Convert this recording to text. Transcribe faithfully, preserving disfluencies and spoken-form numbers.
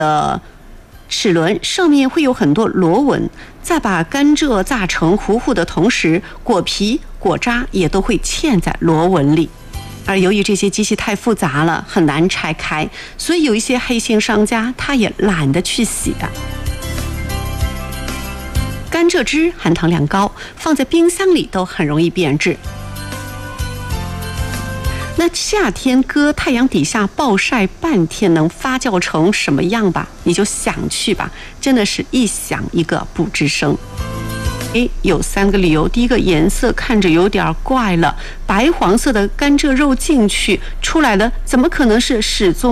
呃齿轮上面会有很多螺纹，在把甘蔗榨成糊糊的同时，果皮、果渣也都会嵌在螺纹里。而由于这些机器太复杂了，很难拆开，所以有一些黑心商家他也懒得去洗啊。甘蔗汁含糖量高，放在冰箱里都很容易变质。那夏天搁太阳底下暴晒半天，能发酵成什么样吧？你就想去吧，真的是一想一个不吱声。诶，有三个理由。第一个，颜色看着有点怪了，白黄色的甘蔗肉进去出来了，怎么可能是始宗